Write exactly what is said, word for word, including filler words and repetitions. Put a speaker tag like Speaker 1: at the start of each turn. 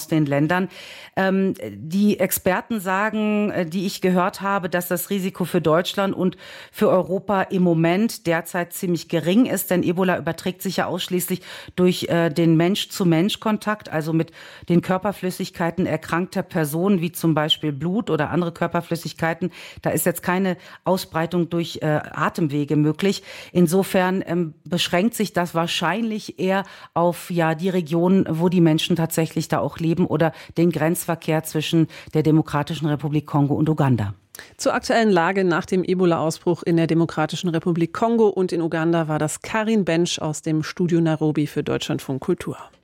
Speaker 1: aus den Ländern. Ähm, die Experten sagen, die ich gehört habe, dass das Risiko für Deutschland und für Europa im Moment derzeit ziemlich gering ist, denn Ebola überträgt sich ja ausschließlich durch äh, den Mensch-zu-Mensch-Kontakt, also mit den Körperflüssigkeiten erkrankter Personen, wie zum Beispiel Blut oder andere Körperflüssigkeiten. Da ist jetzt keine Ausbreitung durch äh, Atemwege möglich. Insofern ähm, beschränkt sich das wahrscheinlich eher auf ja die Regionen, wo die Menschen tatsächlich da auch leben oder den Grenzverkehr zwischen der Demokratischen Republik Kongo und Uganda.
Speaker 2: Zur aktuellen Lage nach dem Ebola-Ausbruch in der Demokratischen Republik Kongo und in Uganda war das Karin Bensch aus dem Studio Nairobi für Deutschlandfunk Kultur.